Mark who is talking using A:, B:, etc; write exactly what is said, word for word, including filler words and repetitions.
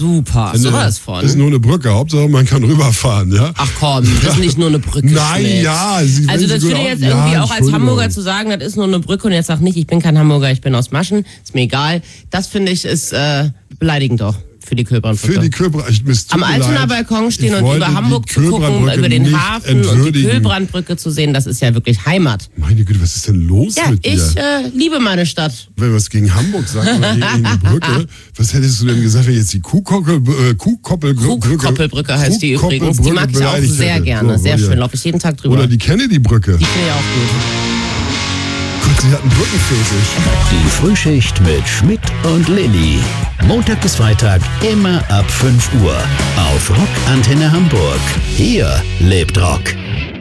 A: super,
B: Eine,
A: sowas von.
B: ist nur eine Brücke, Hauptsache man kann rüberfahren, ja?
A: Ach komm, das ist nicht nur eine Brücke.
B: Nein,
A: Schmidt.
B: ja. Sie,
A: also das finde ich jetzt irgendwie
B: ja,
A: auch als Hamburger zu sagen, das ist nur eine Brücke und jetzt sag nicht, ich bin kein Hamburger, ich bin aus Maschen, ist mir egal. Das finde ich ist äh, beleidigend doch. Für die Köbernbrücke.
B: Für die Köbernbrücke.
A: Am Altonaer Balkon stehen und über Hamburg zu gucken, über den Hafen und die Köbrandbrücke zu sehen, das ist ja wirklich Heimat.
B: Meine Güte, was ist denn los
A: ja,
B: mit dir?
A: Ich äh, liebe meine Stadt.
B: Wenn wir was gegen Hamburg sagen oder gegen die Brücke, was hättest du denn gesagt, wenn jetzt die Kuhkoppelbrücke... Äh, Kuhkoppelbrücke
A: Kuhkoppelbrücke heißt die übrigens. Die mag ich auch sehr
B: hätte.
A: gerne.
B: So,
A: sehr
B: ja.
A: schön, laufe ich jeden Tag drüber.
B: Oder die Kennedy-Brücke.
A: Die finde ich auch gut.
B: Gott, sie hat einen Brückenfetisch.
C: Die Frühschicht mit Schmidt und Lilly. Montag bis Freitag immer ab fünf Uhr. Auf Rock Antenne Hamburg. Hier lebt Rock.